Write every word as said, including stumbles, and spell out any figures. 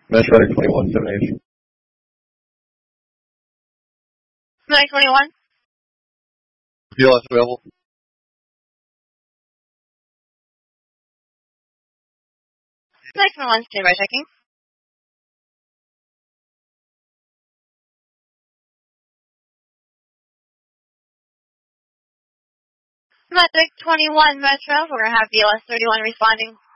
Metric twenty-one, seven H. Medic twenty-one. B L S available. Medic twenty-one, stand by checking. Medic twenty-one Metro, we're going to have B L S thirty-one responding.